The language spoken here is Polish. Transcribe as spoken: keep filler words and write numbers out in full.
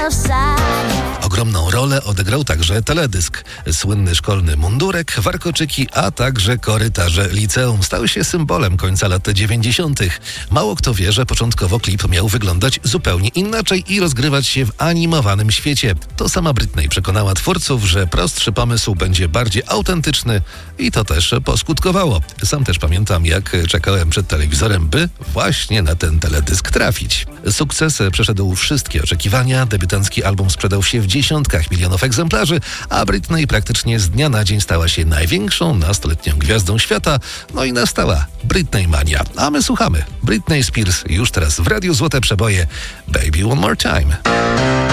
Ogromną rolę odegrał także teledysk. Słynny szkolny mundurek, warkoczyki, a także korytarze liceum stały się symbolem końca lat dziewięćdziesiątych. Mało kto wie, że początkowo klip miał wyglądać zupełnie inaczej i rozgrywać się w animowanym świecie. To sama Britney przekonała twórców, że prostszy pomysł będzie bardziej autentyczny i to też poskutkowało. Sam też pamiętam, jak czekałem przed telewizorem, by właśnie na ten teledysk trafić. Sukces przeszedł wszystkie oczekiwania. Debiutancki album sprzedał się w dziesiątkach milionów egzemplarzy, a Britney praktycznie z dnia na dzień stała się największą nastoletnią gwiazdą świata. No i nastała Britney mania. A my słuchamy Britney Spears już teraz w Radiu Złote Przeboje. Baby One More Time.